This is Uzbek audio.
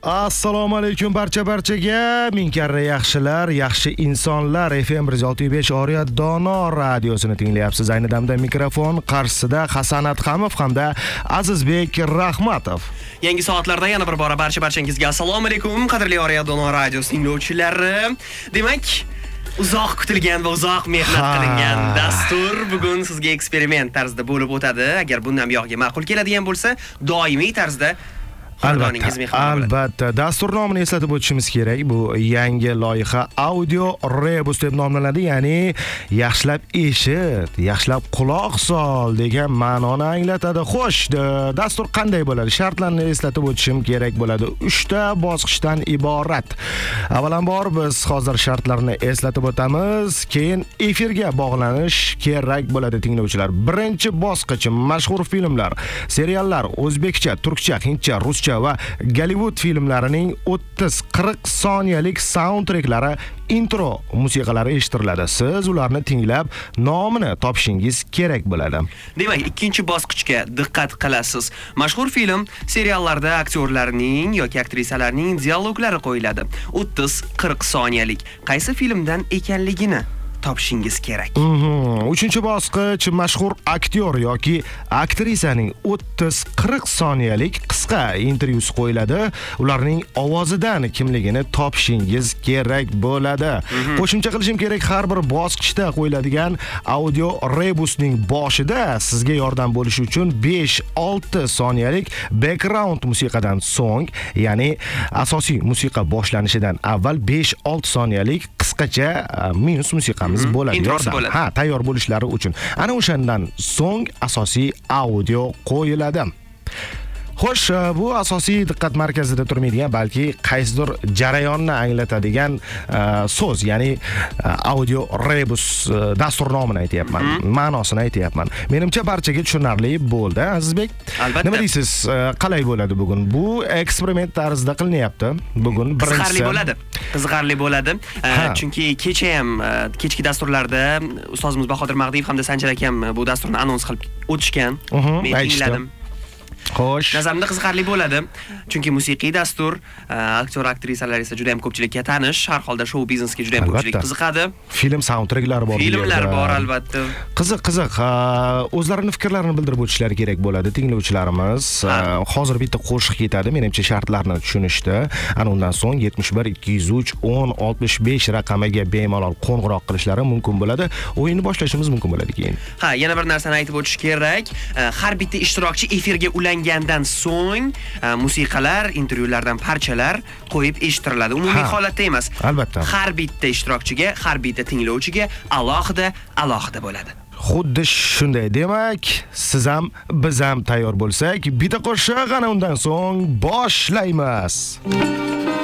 Assalomu alaykum barchaga. Ming karra yaxshilar, yaxshi insonlar. FM 106.5 Oriya Dono radiosini tinglayapsiz. Ayni damda mikrofon qarshisida Hasan Atxamov hamda Azizbek Rahmatov. Yangi soatlarda yana bir bora barchangizga assalomu alaykum, qadrli Oriya Dono radiosi tinglovchilari. Demak, uzoq kutilgan va uzoq mehnat qilingan dastur bugun sizga eksperiment tarzida bo'lib o'tadi. Agar bundan buyog'iga ma'qul keladigan bo'lsa, doimiy tarzda Albatta, dastur nomini eslatib o'tishimiz kerak. Bu yangi loyiha Audio Rebus deb nomlanadi, ya'ni yaxshilab eshit, yaxshilab quloq sol degan ma'noni anglatadi. Xo'sh, dastur qanday bo'ladi? Shartlarni eslatib o'tishim kerak bo'ladi. 3 ta bosqichdan iborat. Avvalambor biz hozir shartlarni eslatib o'tamiz, keyin efirga bog'lanish kerak bo'ladi tinglovchilar. Birinchi bosqich mashhur filmlar, seriallar, o'zbekcha, turkcha, hindcha, ruscha va Gollivud filmlarining 30-40 soniyalik saundtreklari, intro musiqalari eshitiriladi. Siz ularni tinglab nomini topishingiz kerak bo'ladi. Demak, ikkinchi bosqichga diqqat qilasiz. Mashhur film, seriallarda aktyorlarning yoki aktrisalarning dialoglari qo'yiladi. 30-40 soniyalik. Qaysi filmdan ekanligini topishingiz kerak. Uchinchi bosqich mashhur aktyor yoki aktrisaning 30-40 soniyalik qisqa intervyusi qo'yiladi. Ularning ovozidan kimligini topishingiz kerak bo'ladi. Qo'shimcha qilishim kerak, har bir bosqichda qo'yiladigan audio rebusning boshida sizga yordam bo'lishi uchun 5-6 soniyalik background musiqadan so'ng, ya'ni asosiy musiqa boshlanishidan avval 5-6 soniyalik qisqacha minus musiqa bo'ladi. Tayyor bo'lishlari uchun. Ana o'shandan so'ng asosiy audio qo'yiladi. Xo'sh, bu asosiy diqqat markazida turmaydigan, balki qaysidir jarayonni anglatadigan so'z, ya'ni audio rebus dastur nomini aytayapman, ma'nosini aytayapman. Menimcha barchaga tushunarli bo'ldi, Azizbek. Albatta. Nima deysiz? Qalay bo'ladi bugun? Bu eksperiment tarzida qilinyapti. Bugun birinchisi qiziqarli bo'ladi. Chunki kecha ham kechki dasturlarda ustozimiz Bahodir Mag'diyev hamda Sanjar akam bu dasturni anons qilib o'tishgan. Men tingladim. Xo'sh. Nazarimda qiziqarli bo'ladi. Chunki musiqiy dastur, aktyor aktrisalar esa juda ham ko'pchilikka tanish, har holda show biznesga juda ham ko'pchilik qiziqadi. Film soundtreklari bor. Filmlar bor albatta. Qiziq. O'zlarining fikrlarini bildirib o'tishlari kerak bo'ladi tinglovchilarimiz. Hozir bitta qo'shiq ketadi, menimcha shartlarni tushunishdi. Ana undan so'ng 71 203 10 65 raqamiga bemalol qo'ng'iroq qilishlari mumkin bo'ladi. O'yinni boshlashimiz mumkin bo'ladi keyin. Yana bir narsani aytib o'tish kerak. Har bitta ishtirokchi efirga ulangandan so'ng musiqalar, intervyulardan parchalar qo'yib eshittiriladi. Umumiy holatda emas. Albatta. Har bitta ishtirokchiga, har bitta tinglovchiga alohida bo'ladi. Xuddi shunday. Demak, siz ham, biz ham tayyor bo'lsak, bitta qo'shiq, ana undan so'ng boshlaymiz.